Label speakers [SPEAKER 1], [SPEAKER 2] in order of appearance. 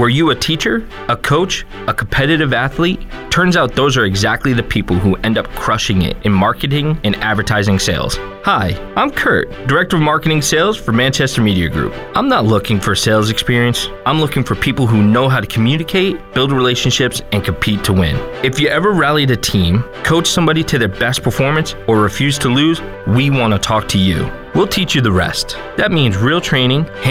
[SPEAKER 1] Were you a teacher, a coach, a competitive athlete? Turns out those are exactly the people who end up crushing it in marketing and advertising sales. Hi, I'm Kurt, Director of Marketing Sales for Manchester Media Group. I'm not looking for sales experience. I'm looking for people who know how to communicate, build relationships, and compete to win. If you ever rallied a team, coached somebody to their best performance, or refused to lose, we want to talk to you. We'll teach you the rest. That means real training,